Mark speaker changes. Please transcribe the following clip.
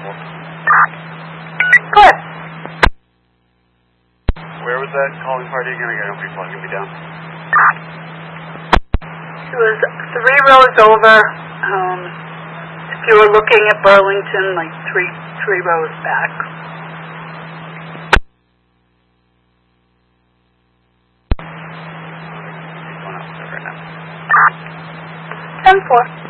Speaker 1: Airport.
Speaker 2: Good.
Speaker 1: Where was that calling party again? I don't know if you're plugging me down.
Speaker 2: It was 3 rows over. If you were looking at Burlington, like three rows back.
Speaker 1: He's going up there right now.
Speaker 2: 10-4.